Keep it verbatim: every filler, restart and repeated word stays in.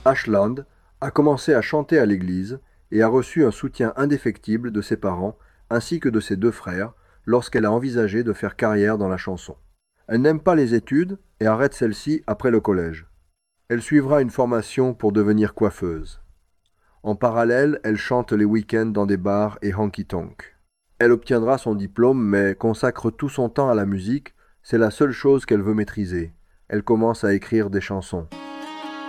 Ashland a commencé à chanter à l'église et a reçu un soutien indéfectible de ses parents ainsi que de ses deux frères lorsqu'elle a envisagé de faire carrière dans la chanson. Elle n'aime pas les études et arrête celle-ci après le collège. Elle suivra une formation pour devenir coiffeuse. En parallèle, elle chante les week-ends dans des bars et honky-tonk. Elle obtiendra son diplôme mais consacre tout son temps à la musique, c'est la seule chose qu'elle veut maîtriser. Elle commence à écrire des chansons.